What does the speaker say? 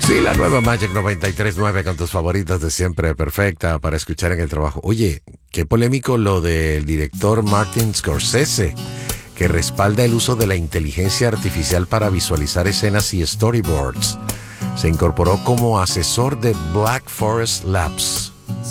Sí, la nueva Magic 93.9 con tus favoritas de siempre, perfecta para escuchar en el trabajo. Oye, qué polémico lo del director Martin Scorsese, que respalda el uso de la inteligencia artificial para visualizar escenas y storyboards. Se incorporó como asesor de Black Forest Labs,